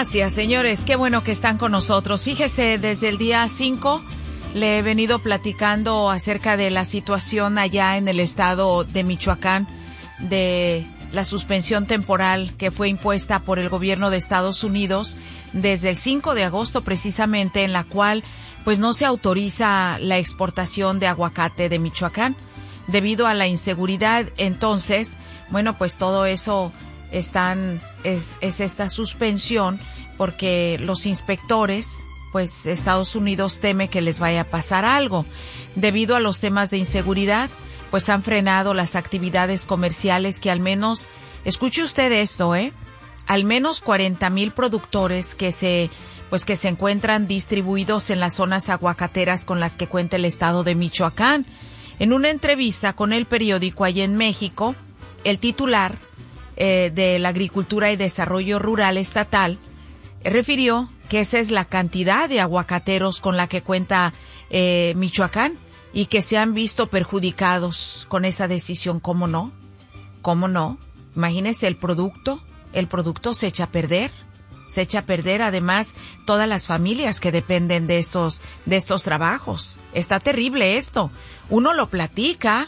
Gracias, señores. Qué bueno que están con nosotros. Fíjese, desde el día 5 le he venido platicando acerca de la situación allá en el estado de Michoacán, de la suspensión temporal que fue impuesta por el gobierno de Estados Unidos desde el 5 de agosto precisamente, en la cual pues no se autoriza la exportación de aguacate de Michoacán debido a la inseguridad. Entonces, bueno, pues todo eso es esta suspensión porque los inspectores, pues Estados Unidos teme que les vaya a pasar algo. Debido a los temas de inseguridad, pues han frenado las actividades comerciales que al menos, escuche usted esto, al menos 40,000 productores que se encuentran distribuidos en las zonas aguacateras con las que cuenta el estado de Michoacán. En una entrevista con el periódico allá en México, el titular de la Agricultura y Desarrollo Rural Estatal refirió que esa es la cantidad de aguacateros con la que cuenta Michoacán y que se han visto perjudicados con esa decisión. ¿Cómo no? ¿Cómo no? Imagínese el producto se echa a perder. Se echa a perder además todas las familias que dependen de estos trabajos. Está terrible esto. Uno lo platica,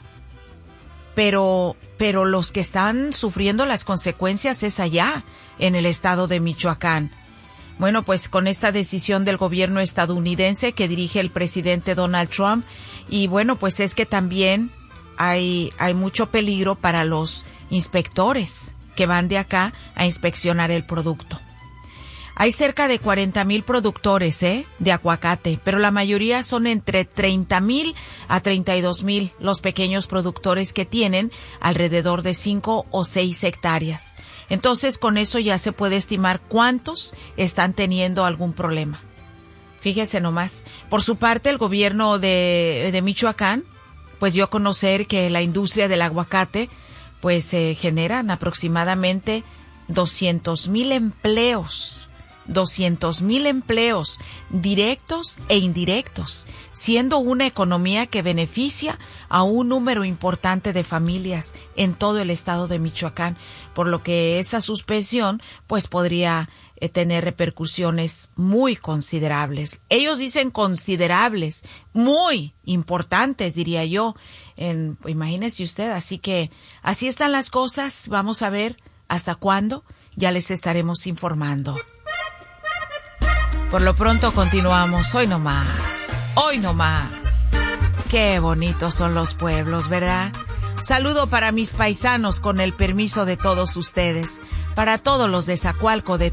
pero los que están sufriendo las consecuencias es allá, en el estado de Michoacán. Bueno, pues con esta decisión del gobierno estadounidense que dirige el presidente Donald Trump, y bueno, pues es que también hay mucho peligro para los inspectores que van de acá a inspeccionar el producto. Hay cerca de 40,000 productores, de aguacate, pero la mayoría son entre 30,000 a 32,000 los pequeños productores que tienen alrededor de 5 o 6 hectáreas. Entonces, con eso ya se puede estimar cuántos están teniendo algún problema. Fíjese nomás. Por su parte, el gobierno de Michoacán, pues dio a conocer que la industria del aguacate, pues generan aproximadamente 200,000 empleos. 200,000 empleos directos e indirectos, siendo una economía que beneficia a un número importante de familias en todo el estado de Michoacán, por lo que esa suspensión pues podría tener repercusiones muy considerables. Ellos dicen considerables, muy importantes, diría yo. Imagínese usted, así que así están las cosas. Vamos a ver hasta cuándo, ya les estaremos informando. Por lo pronto continuamos, hoy no más, hoy no más. Qué bonitos son los pueblos, ¿verdad? Saludo para mis paisanos con el permiso de todos ustedes, para todos los de Zacualco, de